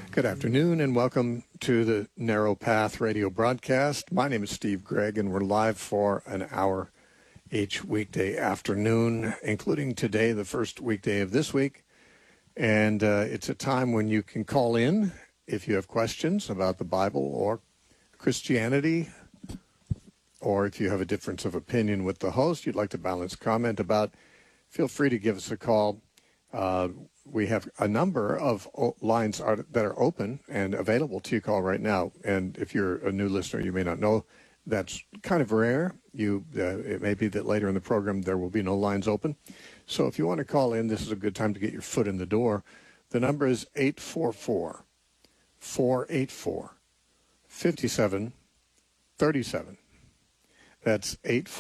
Good afternoon and welcome to the Narrow Path radio broadcast. My name is Steve Gregg and we're live for an hour each weekday afternoon, including today, the first weekday of this week. And it's a time when you can call in if you have questions about the Bible or Christianity, or if you have a difference of opinion with the host you'd like to balance comment about, feel free to give us a call. We have a number of lines that are open and available to you call right now. And if you're a new listener, you may not know that's kind of rare. It may be that later in the program there will be no lines open. So if you want to call in, this is a good time to get your foot in the door. The number is 844-484-5737. That's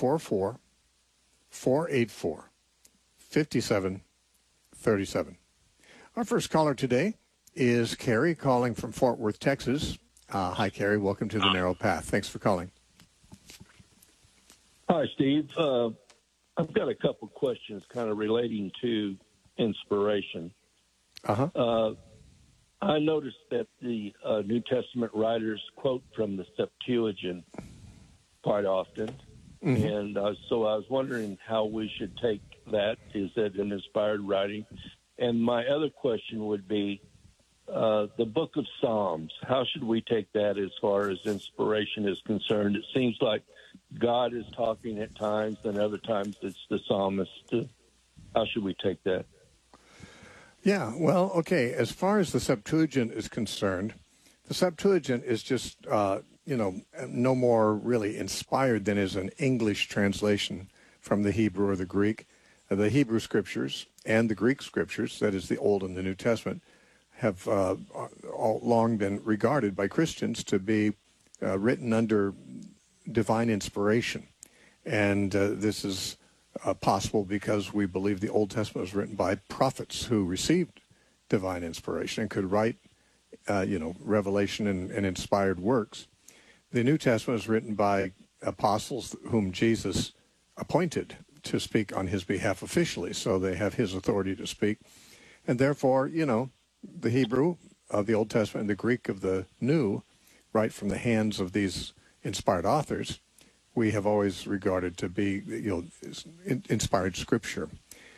844-484-5737. Our first caller today is Carrie calling from Fort Worth, Texas. Hi, Carrie. Welcome to the Narrow Path. Thanks for calling. Hi, Steve. I've got a couple questions kind of relating to inspiration. I noticed that the New Testament writers quote from the Septuagint quite often. Mm-hmm. And so I was wondering how we should take that. Is that an inspired writing? And my other question would be the book of Psalms. How should we take that as far as inspiration is concerned? It seems like God is talking at times, and other times it's the psalmist. How should we take that? Yeah, well, okay. As far as the Septuagint is concerned, the Septuagint is just, no more really inspired than is an English translation from the Hebrew or the Greek. The Hebrew Scriptures and the Greek Scriptures, that is the Old and the New Testament, have all long been regarded by Christians to be written under divine inspiration. And this is possible because we believe the Old Testament was written by prophets who received divine inspiration and could write, revelation and inspired works. The New Testament was written by apostles whom Jesus appointed to speak on his behalf officially, so they have his authority to speak. And therefore, the Hebrew of the Old Testament and the Greek of the New, right from the hands of these inspired authors, we have always regarded to be, inspired Scripture.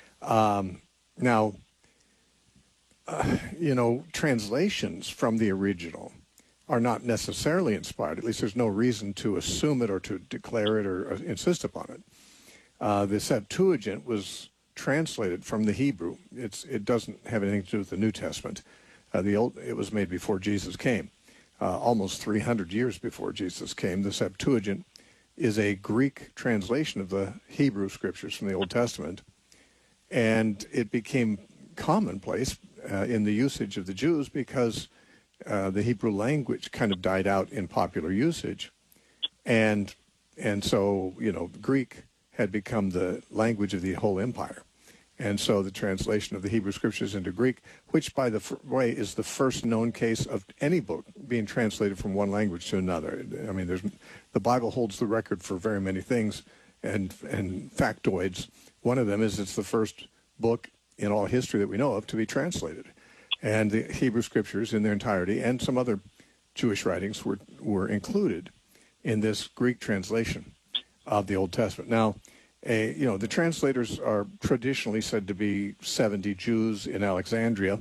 Translations from the original are not necessarily inspired. At least there's no reason to assume it or to declare it or insist upon it. The Septuagint was translated from the Hebrew. It doesn't have anything to do with the New Testament. It was made before Jesus came, almost 300 years before Jesus came. The Septuagint is a Greek translation of the Hebrew Scriptures from the Old Testament, and it became commonplace in the usage of the Jews because the Hebrew language kind of died out in popular usage, and so Greek had become the language of the whole empire. And so the translation of the Hebrew Scriptures into Greek, which, by the way, is the first known case of any book being translated from one language to another. I mean, the Bible holds the record for very many things and factoids. One of them is it's the first book in all history that we know of to be translated. And the Hebrew Scriptures in their entirety and some other Jewish writings were included in this Greek translation of the Old Testament. Now, the translators are traditionally said to be 70 Jews in Alexandria,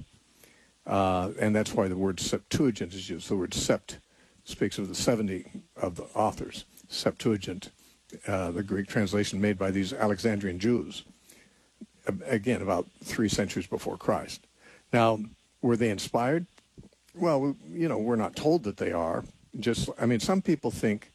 and that's why the word Septuagint is used. The word sept speaks of the 70 of the authors. Septuagint, the Greek translation made by these Alexandrian Jews, again, about 3 centuries before Christ. Now, were they inspired? Well, we're not told that they are. Some people think,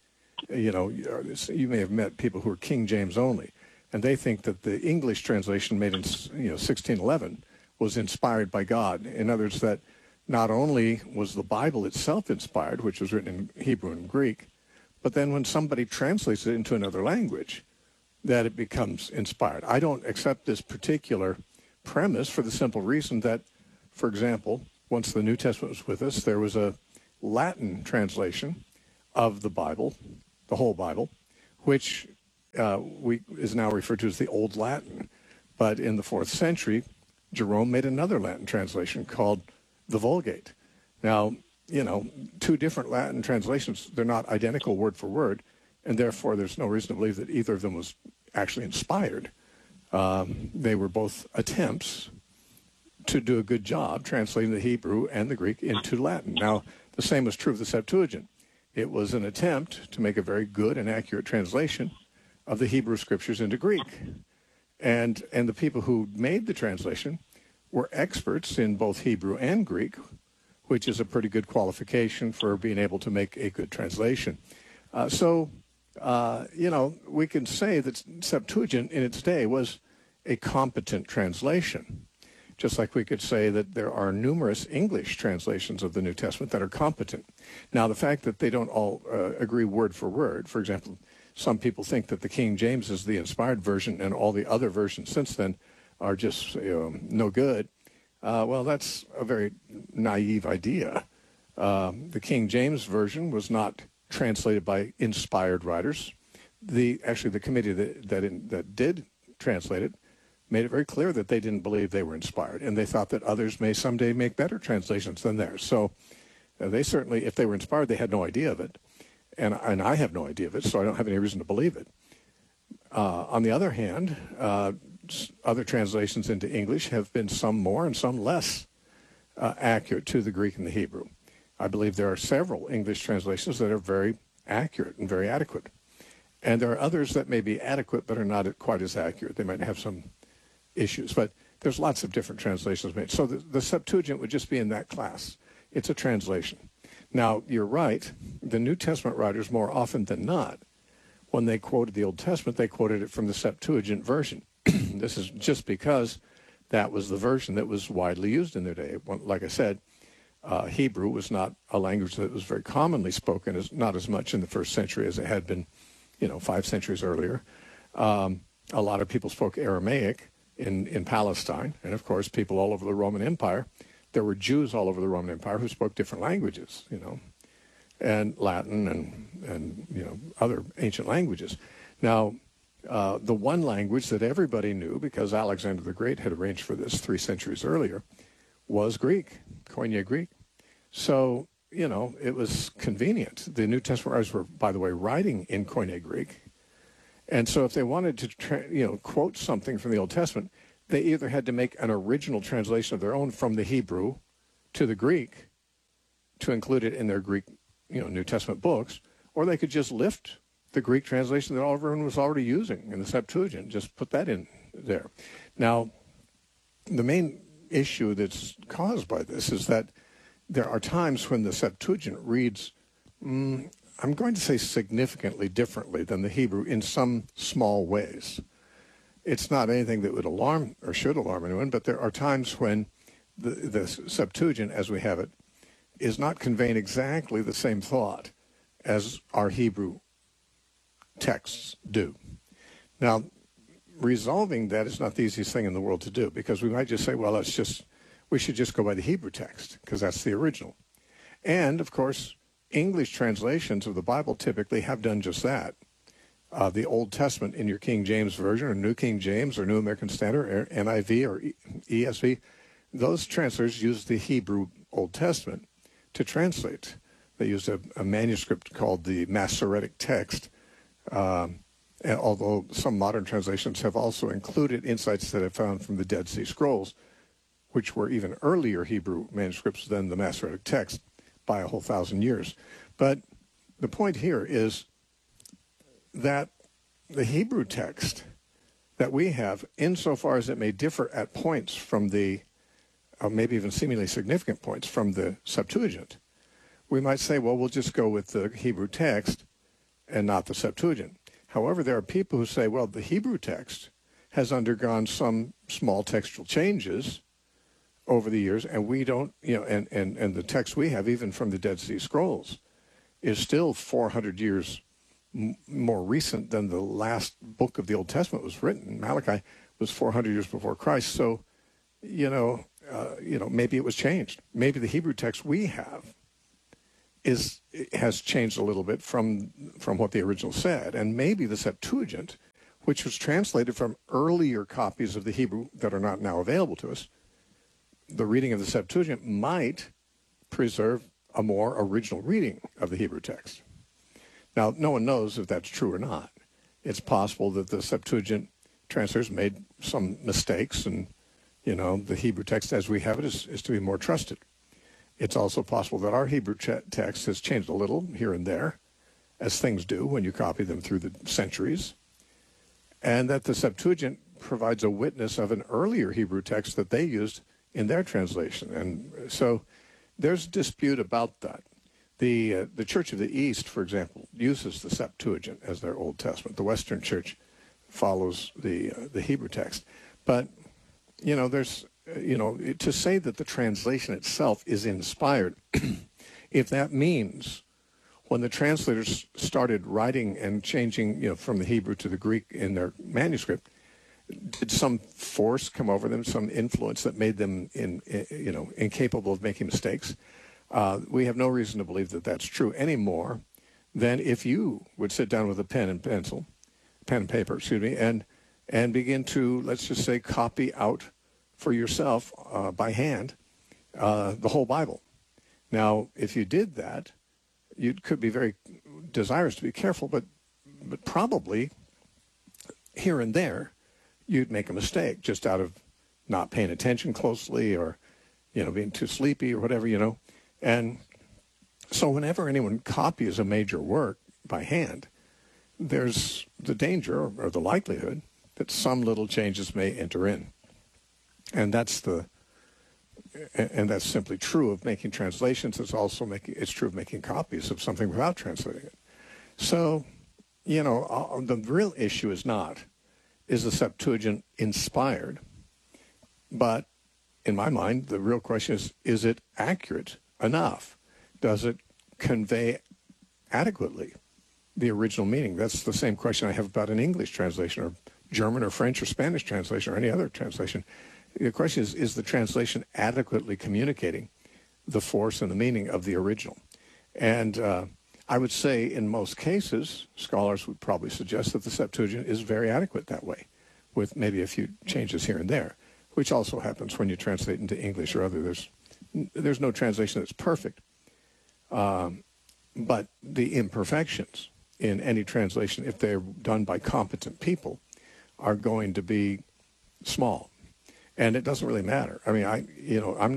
you may have met people who are King James only, and they think that the English translation made in 1611 was inspired by God. In other words, that not only was the Bible itself inspired, which was written in Hebrew and Greek, but then when somebody translates it into another language, that it becomes inspired. I don't accept this particular premise for the simple reason that, for example, once the New Testament was with us, there was a Latin translation of the Bible, the whole Bible, which is now referred to as the Old Latin. But in the 4th century, Jerome made another Latin translation called the Vulgate. Now, you know, two different Latin translations, they're not identical word for word, and therefore there's no reason to believe that either of them was actually inspired. They were both attempts to do a good job translating the Hebrew and the Greek into Latin. Now, the same was true of the Septuagint. It was an attempt to make a very good and accurate translation of the Hebrew scriptures into Greek. And the people who made the translation were experts in both Hebrew and Greek, which is a pretty good qualification for being able to make a good translation. You know, we can say that Septuagint in its day was a competent translation, just like we could say that there are numerous English translations of the New Testament that are competent. Now, the fact that they don't all agree word for word, for example, some people think that the King James is the inspired version and all the other versions since then are just no good. Well, that's a very naive idea. The King James version was not translated by inspired writers. Actually, the committee that did translate it made it very clear that they didn't believe they were inspired, and they thought that others may someday make better translations than theirs. So they certainly, if they were inspired, they had no idea of it, and I have no idea of it, so I don't have any reason to believe it. On the other hand, other translations into English have been some more and some less accurate to the Greek and the Hebrew. I believe there are several English translations that are very accurate and very adequate. And there are others that may be adequate but are not quite as accurate. They might have some issues. But there's lots of different translations made. So the Septuagint would just be in that class. It's a translation. Now, you're right. The New Testament writers, more often than not, when they quoted the Old Testament, they quoted it from the Septuagint version. This is just because that was the version that was widely used in their day. Like I said, Hebrew was not a language that was very commonly spoken, not as much in the first century as it had been, 5 centuries earlier. A lot of people spoke Aramaic in Palestine, and of course, people all over the Roman Empire. There were Jews all over the Roman Empire who spoke different languages, and Latin and other ancient languages. Now, the one language that everybody knew, because Alexander the Great had arranged for this 3 centuries earlier, was Greek, Koine Greek. So, it was convenient. The New Testament writers were, by the way, writing in Koine Greek. And so if they wanted to, quote something from the Old Testament, they either had to make an original translation of their own from the Hebrew to the Greek to include it in their Greek, New Testament books, or they could just lift the Greek translation that everyone was already using in the Septuagint, just put that in there. Now, the main issue that's caused by this is that there are times when the Septuagint reads, I'm going to say significantly differently than the Hebrew in some small ways. It's not anything that would alarm or should alarm anyone, but there are times when the Septuagint, as we have it, is not conveying exactly the same thought as our Hebrew texts do. Now, resolving that is not the easiest thing in the world to do, because we might just say, well, we should just go by the Hebrew text, because that's the original. And, of course, English translations of the Bible typically have done just that. The Old Testament in your King James Version, or New King James, or New American Standard, or NIV, or ESV, those translators use the Hebrew Old Testament to translate. They used a manuscript called the Masoretic Text, and although some modern translations have also included insights that I found from the Dead Sea Scrolls, which were even earlier Hebrew manuscripts than the Masoretic Text by a whole 1,000 years. But the point here is that the Hebrew text that we have, insofar as it may differ at points from the, maybe even seemingly significant points from the Septuagint, we might say, well, we'll just go with the Hebrew text and not the Septuagint. However, there are people who say, well, the Hebrew text has undergone some small textual changes over the years, and we don't, and the text we have, even from the Dead Sea Scrolls, is still 400 years more recent than the last book of the Old Testament was written. Malachi was 400 years before Christ. So, maybe it was changed. Maybe the Hebrew text we have has changed a little bit from what the original said. And maybe the Septuagint, which was translated from earlier copies of the Hebrew that are not now available to us, the reading of the Septuagint might preserve a more original reading of the Hebrew text. Now, no one knows if that's true or not. It's possible that the Septuagint translators made some mistakes, and, the Hebrew text as we have it is to be more trusted. It's also possible that our Hebrew text has changed a little here and there, as things do when you copy them through the centuries, and that the Septuagint provides a witness of an earlier Hebrew text that they used in their translation. And so there's dispute about that. The Church of the East, for example, uses the Septuagint as their Old Testament. The Western Church follows the Hebrew text. But, there's, to say that the translation itself is inspired, if that means when the translators started writing and changing, from the Hebrew to the Greek in their manuscript, did some force come over them, some influence that made them, incapable of making mistakes? We have no reason to believe that that's true any more than if you would sit down with a pen and paper, and begin to, let's just say, copy out for yourself by hand the whole Bible. Now, if you did that, you could be very desirous to be careful, but probably here and there you'd make a mistake just out of not paying attention closely, or being too sleepy or whatever, And so whenever anyone copies a major work by hand, there's the danger or the likelihood that some little changes may enter in. And that's simply true of making translations. It's true of making copies of something without translating it. So, the real issue is the Septuagint inspired? But in my mind, the real question is it accurate enough? Does it convey adequately the original meaning? That's the same question I have about an English translation, or German or French or Spanish translation, or any other translation. The question is the translation adequately communicating the force and the meaning of the original? And I would say in most cases, scholars would probably suggest that the Septuagint is very adequate that way, with maybe a few changes here and there, which also happens when you translate into English or other. There's no translation that's perfect. But the imperfections in any translation, if they're done by competent people, are going to be small. And it doesn't really matter. I mean, I'm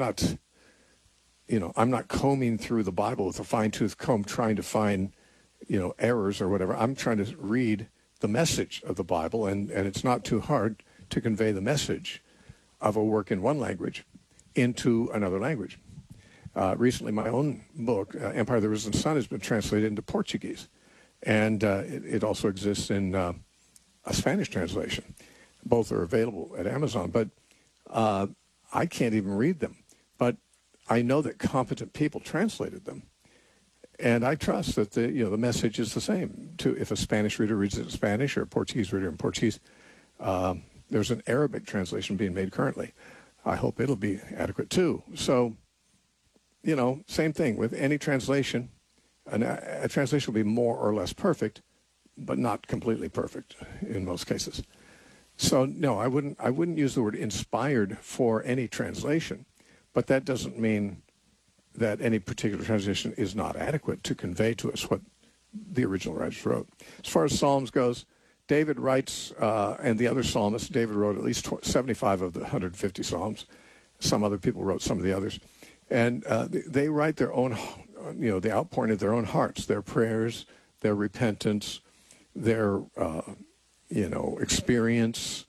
not combing through the Bible with a fine-tooth comb trying to find, errors or whatever. I'm trying to read the message of the Bible, and it's not too hard to convey the message of a work in one language into another language. Recently, my own book, Empire of the Risen Sun, has been translated into Portuguese, and it also exists in a Spanish translation. Both are available at Amazon, but I can't even read them. But I know that competent people translated them, and I trust that the message is the same. If a Spanish reader reads it in Spanish, or a Portuguese reader in Portuguese, there's an Arabic translation being made currently. I hope it'll be adequate too. So, same thing with any translation. A translation will be more or less perfect, but not completely perfect in most cases. So no, I wouldn't use the word inspired for any translation, but that doesn't mean that any particular translation is not adequate to convey to us what the original writers wrote. As far as Psalms goes, David writes, and the other psalmists, David wrote at least 75 of the 150 Psalms. Some other people wrote some of the others. And they write their own, the outpouring of their own hearts, their prayers, their repentance, their, experience.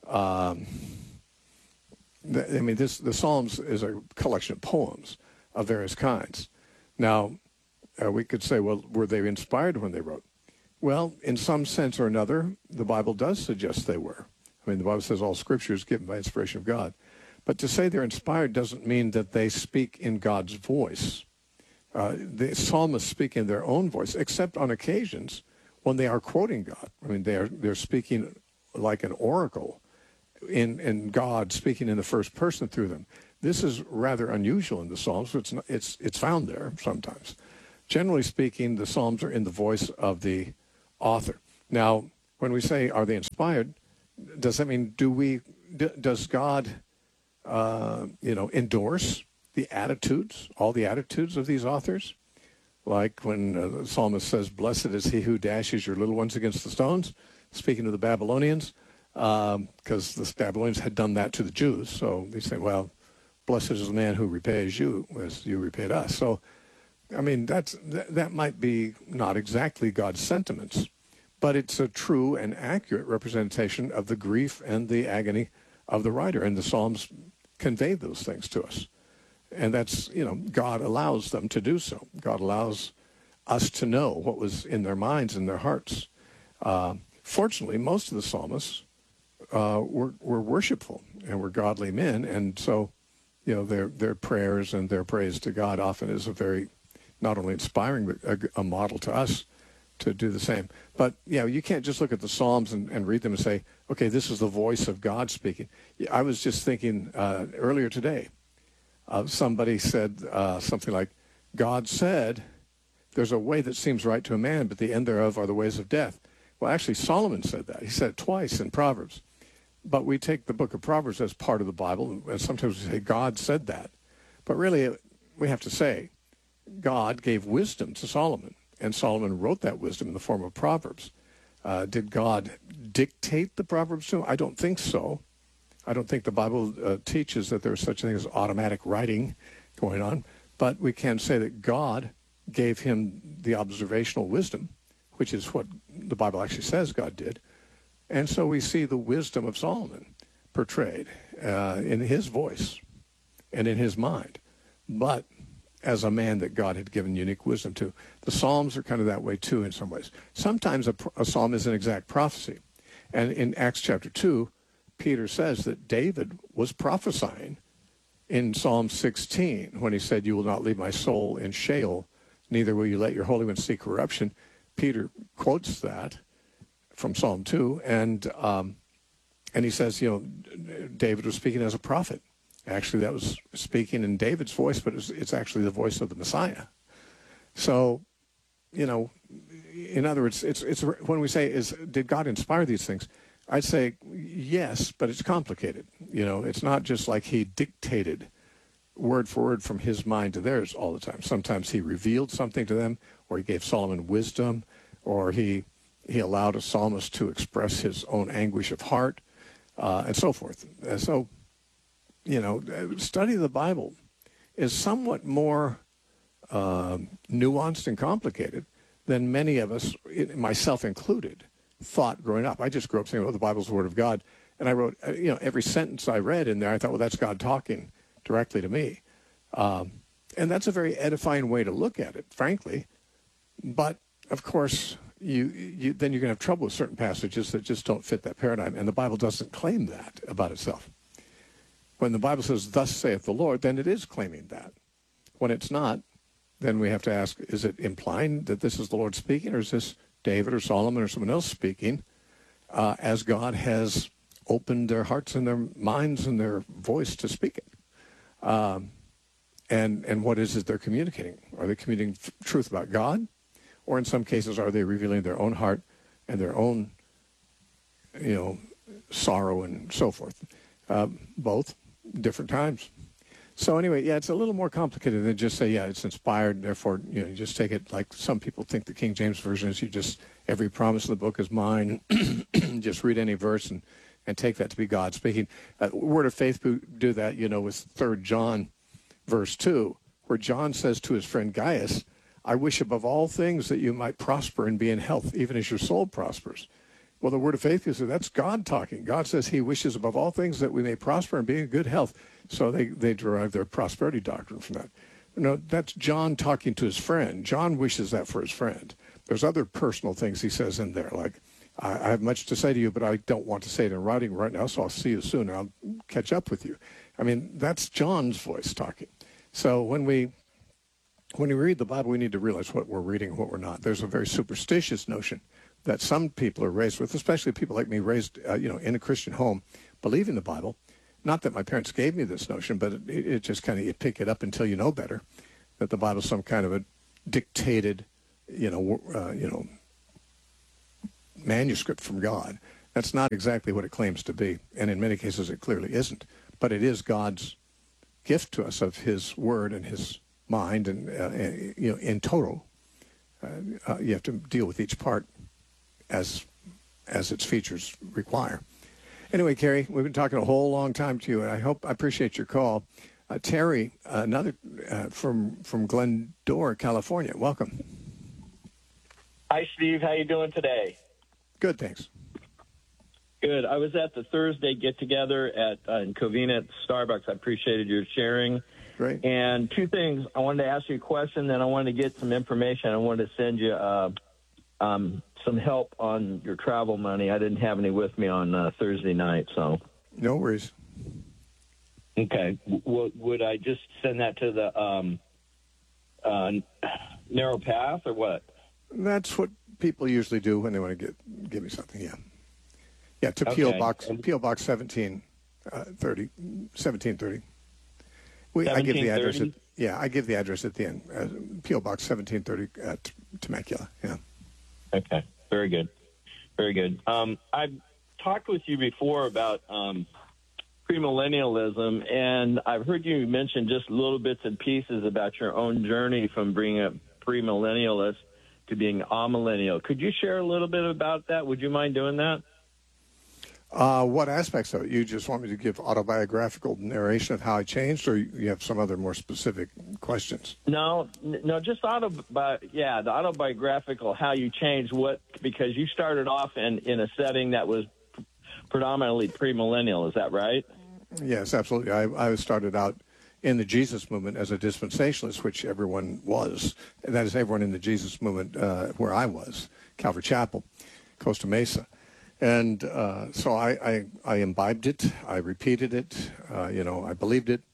The Psalms is a collection of poems of various kinds. Now, we could say, well, were they inspired when they wrote? Well, in some sense or another, the Bible does suggest they were. I mean, the Bible says all Scripture is given by inspiration of God. But to say they're inspired doesn't mean that they speak in God's voice. The psalmists speak in their own voice, except on occasions when they are quoting God. I mean, they're speaking like an oracle, in God speaking in the first person through them. This is rather unusual in the Psalms, but it's found there sometimes. Generally speaking, the Psalms are in the voice of the author. Now, when we say, are they inspired, does that mean does God, endorse the attitudes, all the attitudes of these authors. Like when the psalmist says, "Blessed is he who dashes your little ones against the stones," speaking of the Babylonians, because the Babylonians had done that to the Jews. So they say, well, blessed is the man who repays you as you repaid us. So, I mean, that might be not exactly God's sentiments, but it's a true and accurate representation of the grief and the agony of the writer. And the Psalms convey those things to us. And that's, God allows them to do so. God allows us to know what was in their minds and their hearts. Fortunately, most of the psalmists were worshipful and were godly men. And so, their prayers and their praise to God often is a very, not only inspiring, but a model to us to do the same. But, you can't just look at the Psalms and read them and say, okay, this is the voice of God speaking. I was just thinking earlier today, somebody said something like, God said, there's a way that seems right to a man, but the end thereof are the ways of death. Well, actually, Solomon said that. He said it twice in Proverbs. But we take the book of Proverbs as part of the Bible, and sometimes we say God said that. But really, we have to say, God gave wisdom to Solomon, and Solomon wrote that wisdom in the form of Proverbs. Did God dictate the Proverbs to him? I don't think so. I don't think the Bible teaches that there's such a thing as automatic writing going on. But we can say that God gave him the observational wisdom, which is what the Bible actually says God did. And so we see the wisdom of Solomon portrayed in his voice and in his mind, but as a man that God had given unique wisdom to. The Psalms are kind of that way too in some ways. Sometimes a psalm is an exact prophecy. And in Acts chapter 2, Peter says that David was prophesying in Psalm 16 when he said, "You will not leave my soul in Sheol, neither will you let your Holy One see corruption." Peter quotes that from Psalm 2, and he says, David was speaking as a prophet. Actually, that was speaking in David's voice, but it's actually the voice of the Messiah. So, in other words, it's when we say, did God inspire these things? I'd say yes, but it's complicated. It's not just like he dictated word for word from his mind to theirs all the time. Sometimes he revealed something to them, or he gave Solomon wisdom, or he allowed a psalmist to express his own anguish of heart, and so forth. So, study of the Bible is somewhat more nuanced and complicated than many of us, myself included, thought growing up. I just grew up saying, the Bible's the Word of God. And I wrote, every sentence I read in there, I thought, well, that's God talking directly to me. And that's a very edifying way to look at it, frankly. But, of course, then you're going to have trouble with certain passages that just don't fit that paradigm. And the Bible doesn't claim that about itself. When the Bible says, "Thus saith the Lord," then it is claiming that. When it's not, then we have to ask, is it implying that this is the Lord speaking, or is this David or Solomon or someone else speaking as God has opened their hearts and their minds and their voice to speak it? And what is it they're communicating? Are they communicating truth about God? Or in some cases, are they revealing their own heart and their own, sorrow and so forth? Both, different times. So anyway, it's a little more complicated than just say, it's inspired, therefore, you just take it like some people think the King James Version is. Every promise of the book is mine. Just read any verse and take that to be God speaking. Word of Faith do that, with 3 John verse 2, where John says to his friend Gaius, "I wish above all things that you might prosper and be in health, even as your soul prospers." Well, the Word of Faith is that's God talking. God says he wishes above all things that we may prosper and be in good health. So they derive their prosperity doctrine from that. No, that's John talking to his friend. John wishes that for his friend. There's other personal things he says in there, like, I have much to say to you, but I don't want to say it in writing right now, so I'll see you soon, and I'll catch up with you. I mean, that's John's voice talking. So when we read the Bible, we need to realize what we're reading and what we're not. There's a very superstitious notion that some people are raised with, especially people like me raised, in a Christian home, believing the Bible. Not that my parents gave me this notion, but it just kind of, you pick it up until you know better, that the Bible's some kind of a dictated, manuscript from God. That's not exactly what it claims to be, and in many cases it clearly isn't. But it is God's gift to us of his word and his mind, and in total, you have to deal with each part as its features require. Anyway, Carrie, we've been talking a whole long time to you, and I appreciate your call. Terry, another from Glendora, California. Welcome. Hi, Steve. How you doing today? Good, thanks. Good. I was at the Thursday get-together in Covina at Starbucks. I appreciated your sharing. Great. And two things. I wanted to ask you a question, then I wanted to get some information. I wanted to send you some help on your travel money. I didn't have any with me on Thursday night, so. No worries. Okay. Would I just send that to the Narrow Path or what? That's what people usually do when they want to give me something. Yeah. Yeah. To Okay. PO Box 1730. I give the address. I give the address at the end. PO Box 1730 at Temecula. Yeah. Okay. Very good. Very good. I've talked with you before about premillennialism, and I've heard you mention just little bits and pieces about your own journey from being a premillennialist to being amillennial. Could you share a little bit about that? Would you mind doing that? What aspects of it? You just want me to give autobiographical narration of how I changed, or you have some other more specific questions? No, just the autobiographical, how you changed because you started off in a setting that was predominantly premillennial. Is that right? Yes, absolutely. I started out in the Jesus movement as a dispensationalist, which everyone was. That is, everyone in the Jesus movement where I was, Calvary Chapel, Costa Mesa. And so I imbibed it, I repeated it, I believed it,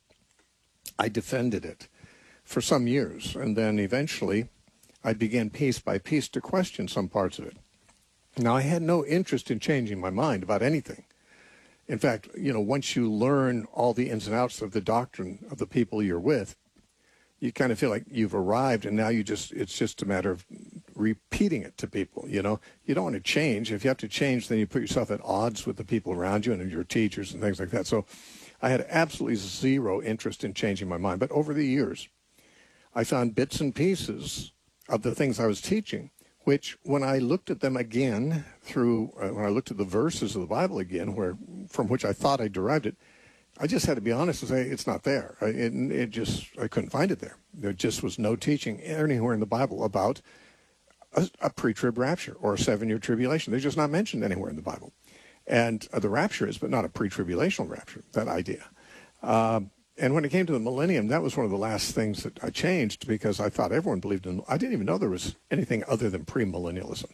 I defended it for some years. And then eventually I began piece by piece to question some parts of it. Now, I had no interest in changing my mind about anything. In fact, once you learn all the ins and outs of the doctrine of the people you're with, you kind of feel like you've arrived, and now it's just a matter of repeating it to people. You don't want to change. If you have to change, then you put yourself at odds with the people around you and your teachers and things like that. So I had absolutely zero interest in changing my mind. But over the years, I found bits and pieces of the things I was teaching, which when I looked at them again when I looked at the verses of the Bible again, from which I thought I derived it, I just had to be honest and say it's not there. I couldn't find it there. There just was no teaching anywhere in the Bible about a pre-trib rapture or a 7-year tribulation. They're just not mentioned anywhere in the Bible. And the rapture is, but not a pre-tribulational rapture, that idea. And when it came to the millennium, that was one of the last things that I changed because I thought everyone believed in. I didn't even know there was anything other than premillennialism.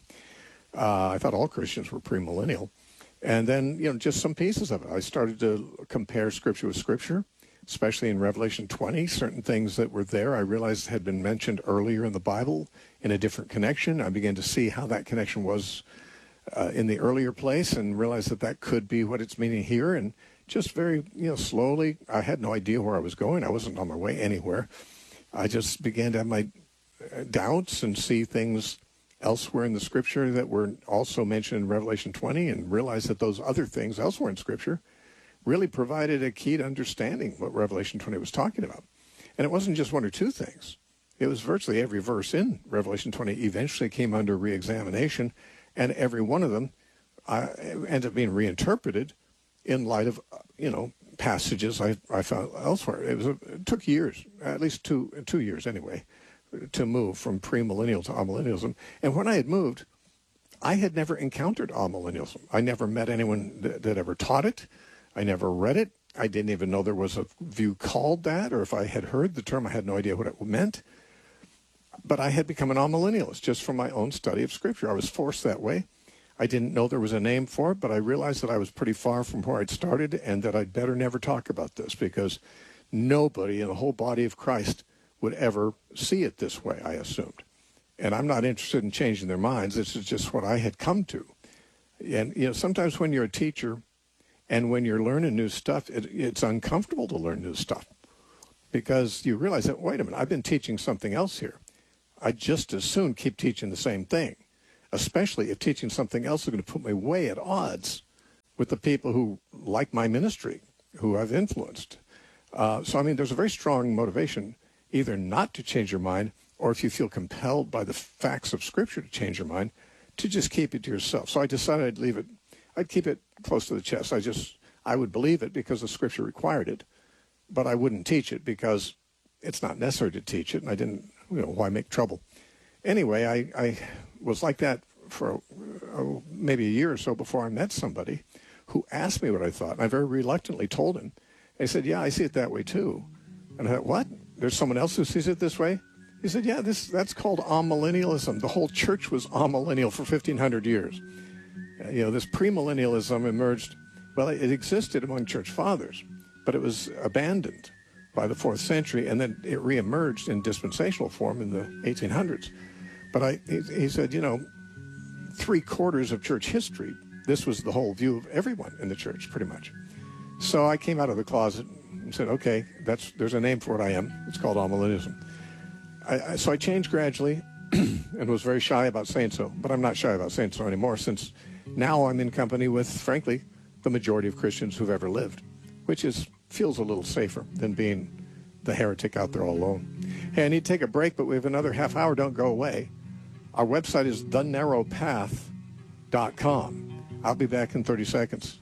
I thought all Christians were premillennial. And then, just some pieces of it. I started to compare Scripture with Scripture, especially in Revelation 20. Certain things that were there I realized had been mentioned earlier in the Bible in a different connection. I began to see how that connection was in the earlier place and realized that could be what it's meaning here. And just very, slowly, I had no idea where I was going. I wasn't on my way anywhere. I just began to have my doubts and see things elsewhere in the Scripture that were also mentioned in Revelation 20 and realized that those other things elsewhere in Scripture really provided a key to understanding what Revelation 20 was talking about. And it wasn't just one or two things. It was virtually every verse in Revelation 20 eventually came under reexamination, and every one of them ended up being reinterpreted in light of, passages I found elsewhere. It took years, at least two years anyway, to move from premillennial to amillennialism. And when I had moved, I had never encountered amillennialism. I never met anyone that ever taught it. I never read it. I didn't even know there was a view called that, or if I had heard the term, I had no idea what it meant. But I had become an amillennialist just from my own study of Scripture. I was forced that way. I didn't know there was a name for it, but I realized that I was pretty far from where I'd started and that I'd better never talk about this because nobody in the whole body of Christ would ever see it this way, I assumed. And I'm not interested in changing their minds. This is just what I had come to. And, sometimes when you're a teacher and when you're learning new stuff, it's uncomfortable to learn new stuff because you realize that, wait a minute, I've been teaching something else here. I'd just as soon keep teaching the same thing, especially if teaching something else is going to put me way at odds with the people who like my ministry, who I've influenced. So, I mean, there's a very strong motivation either not to change your mind, or if you feel compelled by the facts of Scripture to change your mind, to just keep it to yourself. So I decided I'd leave it. I'd keep it close to the chest. I would believe it because the Scripture required it, but I wouldn't teach it because it's not necessary to teach it, and I didn't, why make trouble? Anyway, I was like that for maybe a year or so before I met somebody who asked me what I thought, and I very reluctantly told him. He said, yeah, I see it that way too. And I thought, what? There's someone else who sees it this way? He said, yeah, that's called amillennialism. The whole church was amillennial for 1,500 years. This premillennialism emerged, well, it existed among church fathers, but it was abandoned by the 4th century, and then it reemerged in dispensational form in the 1800s. But he said, 3/4 of church history, this was the whole view of everyone in the church, pretty much. So I came out of the closet and said, okay, there's a name for what I am. It's called amillennialism. So I changed gradually and was very shy about saying so, but I'm not shy about saying so anymore, since now I'm in company with, frankly, the majority of Christians who've ever lived, which feels a little safer than being the heretic out there all alone. Hey, I need to take a break, but we have another half hour. Don't go away. Our website is thenarrowpath.com. I'll be back in 30 seconds.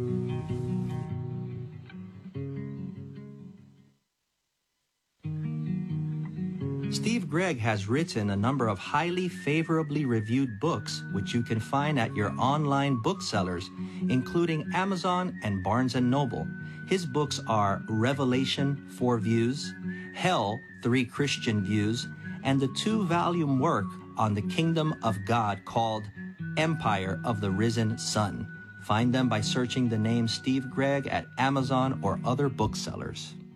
Steve Gregg has written a number of highly favorably reviewed books, which you can find at your online booksellers, including Amazon and Barnes & Noble. His books are Revelation, 4 Views, Hell, 3 Christian Views, and the 2-volume work on the Kingdom of God called Empire of the Risen Sun. Find them by searching the name Steve Gregg at Amazon or other booksellers.